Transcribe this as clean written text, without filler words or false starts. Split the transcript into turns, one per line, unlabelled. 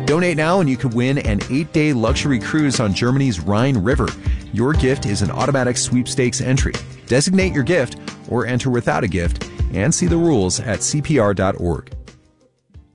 Donate now and you could win an 8-day luxury cruise on Germany's Rhine River. Your gift is an automatic sweepstakes entry. Designate your gift or enter without a gift and see the rules at CPR.org.